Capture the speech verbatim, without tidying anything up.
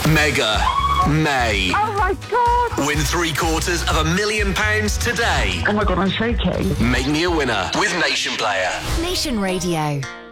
Mega May. Oh my God! Win three quarters of a million pounds today. Oh my God, I'm shaking. Make me a winner with Nation Player. Nation Radio.